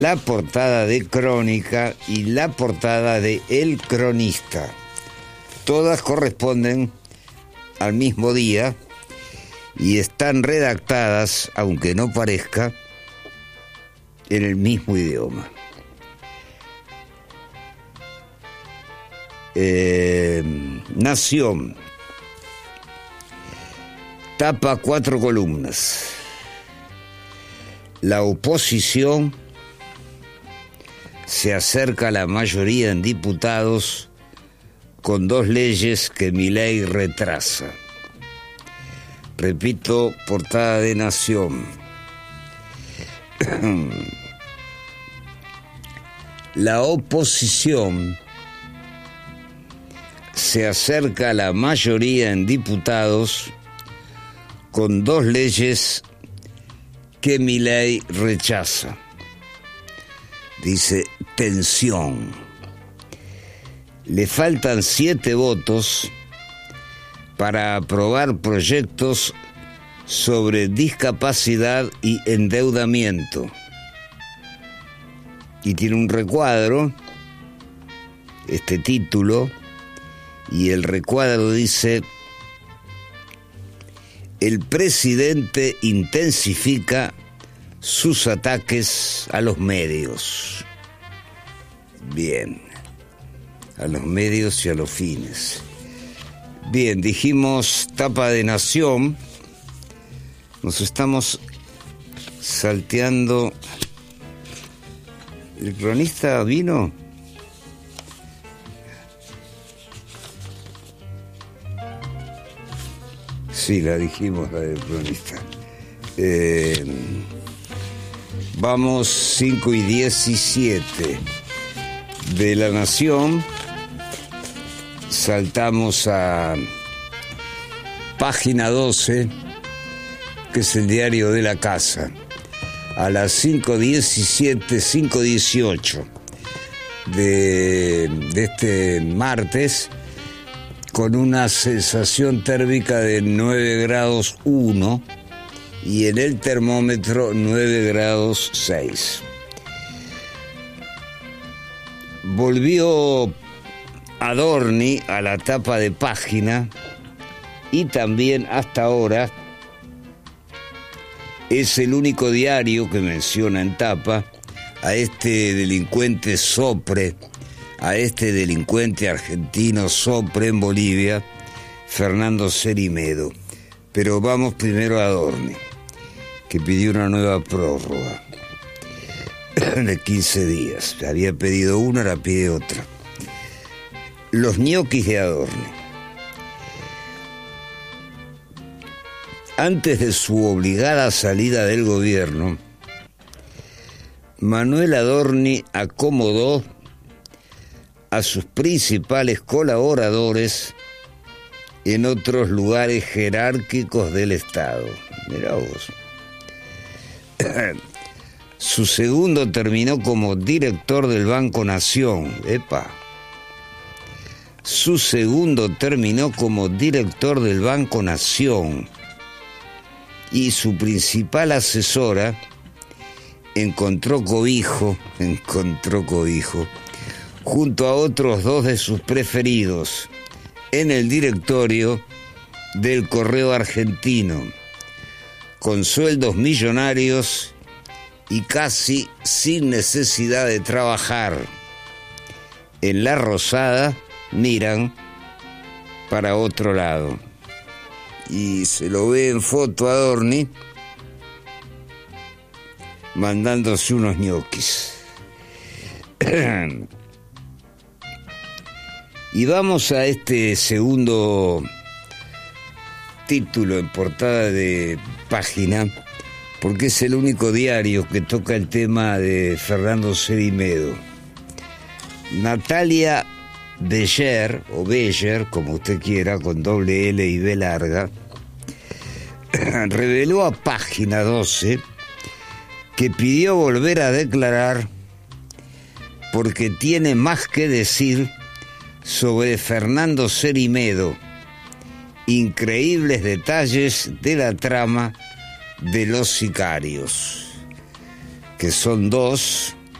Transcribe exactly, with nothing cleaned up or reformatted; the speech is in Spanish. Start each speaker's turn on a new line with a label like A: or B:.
A: la portada de Crónica y la portada de El Cronista. Todas corresponden al mismo día y están redactadas, aunque no parezca, en el mismo idioma. Eh, Nación. Tapa cuatro columnas. La oposición se acerca a la mayoría en diputados con dos leyes que Milei retrasa. Repito, portada de Nación. La oposición se acerca a la mayoría en diputados con dos leyes que Milei rechaza. Dice, tensión. Le faltan siete votos para aprobar proyectos sobre discapacidad y endeudamiento. Y tiene un recuadro, este título, y el recuadro dice: el presidente intensifica sus ataques a los medios. Bien, a los medios y a los fines. Bien, dijimos tapa de Nación. Nos estamos salteando. ¿El Cronista vino? Sí, la dijimos, la del Cronista. Eh, vamos cinco y diecisiete de La Nación. Saltamos a página doce, que es el diario de la casa. A las cinco diecisiete, cinco dieciocho de, de este martes, con una sensación térmica de nueve grados uno y en el termómetro nueve grados seis. Volvió Adorni a la tapa de página y también hasta ahora es el único diario que menciona en tapa a este delincuente Sopre, a este delincuente argentino Sopre en Bolivia, Fernando Cerimedo. Pero vamos primero a Adorni, que pidió una nueva prórroga de quince días. Había pedido una, ahora pide otra. Los ñoquis de Adorni. Antes de su obligada salida del gobierno, Manuel Adorni acomodó a sus principales colaboradores en otros lugares jerárquicos del Estado. Mirá vos. Su segundo terminó como director del Banco Nación. Epa. Su segundo terminó como director del Banco Nación. Y su principal asesora encontró cobijo, encontró cobijo, junto a otros dos de sus preferidos, en el directorio del Correo Argentino, con sueldos millonarios y casi sin necesidad de trabajar. En La Rosada miran para otro lado. Y se lo ve en foto a Adorni mandándose unos ñoquis. Y vamos a este segundo título en portada de página, porque es el único diario que toca el tema de Fernando Cerimedo. Natalia Beller, o Beller, como usted quiera, con doble L y B larga, reveló a página doce que pidió volver a declarar porque tiene más que decir sobre Fernando Cerimedo, increíbles detalles de la trama de los sicarios, que son dos,